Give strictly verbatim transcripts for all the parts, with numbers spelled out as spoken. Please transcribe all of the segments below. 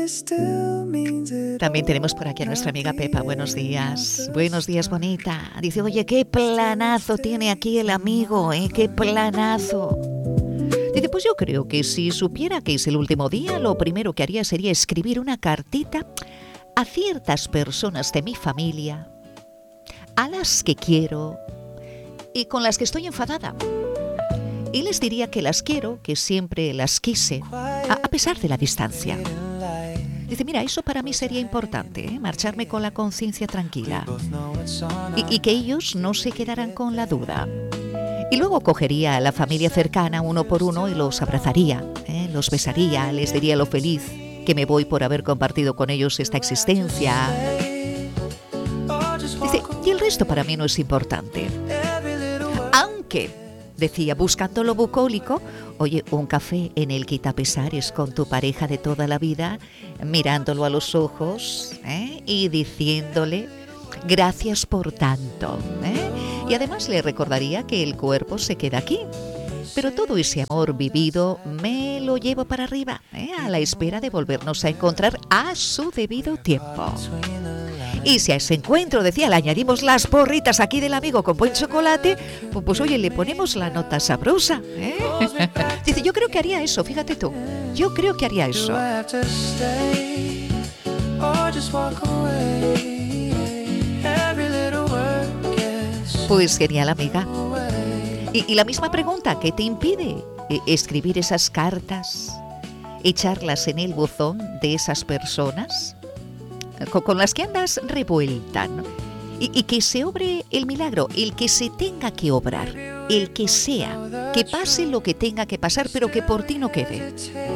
También tenemos por aquí a nuestra amiga Pepa. Buenos días. Buenos días, bonita. Dice, oye, qué planazo tiene aquí el amigo, ¿eh? Qué planazo. Dice, pues yo creo que si supiera que es el último día, lo primero que haría sería escribir una cartita a ciertas personas de mi familia, a las que quiero y con las que estoy enfadada. Y les diría que las quiero, que siempre las quise, a, a pesar de la distancia. Dice, mira, eso para mí sería importante, ¿eh? Marcharme con la conciencia tranquila. Y, y que ellos no se quedaran con la duda. Y luego cogería a la familia cercana uno por uno y los abrazaría, ¿eh? Los besaría, les diría lo feliz que me voy por haber compartido con ellos esta existencia. Dice, y el resto para mí no es importante. Aunque, decía, buscando lo bucólico, oye, un café en el quitapesares con tu pareja de toda la vida, mirándolo a los ojos, ¿eh? Y diciéndole, gracias por tanto, ¿eh? Y además le recordaría que el cuerpo se queda aquí. Pero todo ese amor vivido me lo llevo para arriba, ¿eh? A la espera de volvernos a encontrar a su debido tiempo. Y si a ese encuentro, decía, le añadimos las porritas aquí del amigo con buen chocolate, pues, pues oye, le ponemos la nota sabrosa, ¿eh? Dice, yo creo que haría eso, fíjate tú. Yo creo que haría eso. Pues genial, amiga. Y, y la misma pregunta, ¿qué te impide eh, escribir esas cartas, echarlas en el buzón de esas personas con, con las que andas revuelta, ¿no? Y, y que se obre el milagro, el que se tenga que obrar, el que sea, que pase lo que tenga que pasar, pero que por ti no quede.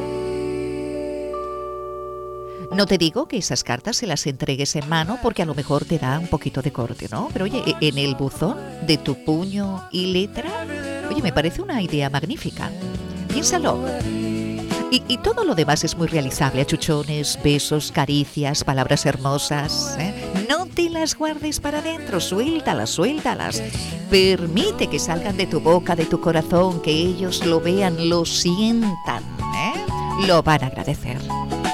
No te digo que esas cartas se las entregues en mano porque a lo mejor te da un poquito de corte, ¿no? Pero oye, en el buzón de tu puño y letra, oye, me parece una idea magnífica. Piénsalo. Y, y todo lo demás es muy realizable. Achuchones, besos, caricias, palabras hermosas, ¿eh? No te las guardes para adentro, suéltalas, suéltalas. Permite que salgan de tu boca, de tu corazón, que ellos lo vean, lo sientan, ¿eh? Lo van a agradecer.